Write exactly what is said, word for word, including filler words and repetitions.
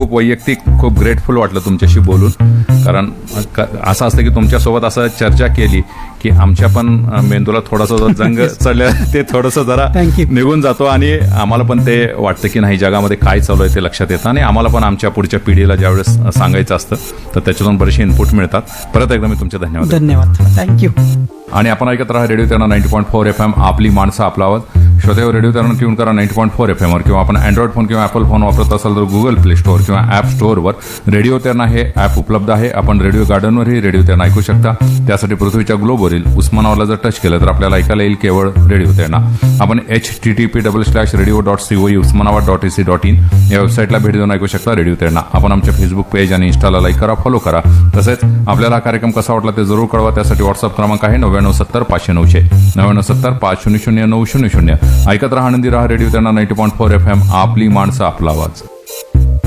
खूप वैयक्तिक खूप ग्रेटफुल वाटलं तुमच्याशी बोलून. कारण असं असतं की तुमच्यासोबत असं चर्चा केली की आमच्या पण मेंदूला थोडासा जंग चढलं ते थोडंसं जरा निघून जातो आणि आम्हाला पण ते वाटतं की नाही जगामध्ये काय चालू आहे ते लक्षात येतं आणि आम्हाला पण आमच्या पुढच्या पिढीला ज्यावेळेस सांगायचं असतं तर त्याच्यातून बरेचसे इनपुट मिळतात. परत एकदा मी तुमचे धन्यवाद. धन्यवाद. थँक्यू. आणि आपण ऐकत राहा radio Terna ninety point four F M आपली माणसं आपला आवाज. श्रोतेवर रेडिओ तेरणा ट्यून करा नाईन्टी पॉईंट फोर एफ एमवर किंवा आपण अँड्रॉइड फोन किंवा ॲपल फोन वापरत असाल तर गुगल प्ले स्टोअर किंवा ॲप स्टोअरवर रेडिओ तेरणा हे ॲप उपलब्ध आहे. आपण रेडिओ गार्डनवरही रेडिओ तेरणा ऐकू शकता. त्यासाठी पृथ्वीच्या ग्लोबवरील उस्मानाबादला जर टच केलं तर आपल्याला ऐकायला येईल केवळ रेडिओ तेरणा. आपण H T T P double slash radio dot COE Osmanabad dot AC dot in या वेबसाईटला भेट देऊन ऐकू शकता रेडिओ तेरणा. आपण आमच्या फेसबुक पेज आणि इन्स्टाला लाईक करा, फॉलो करा. तसेच आपल्याला हा कार्यक्रम कसा वाटला ते जरूर कळवा. त्यासाठी व्हॉट्सअप क्रमांक आहे नव्याण्णव सत्तर पाचशे नऊशे नव्याण्णव सत्तर पाच शून्य शून्य नऊ शून्य शून्य. ऐकत रहा आनंदी रहा radio Terna ninety point four F M आपली माणसं आपला आवाज.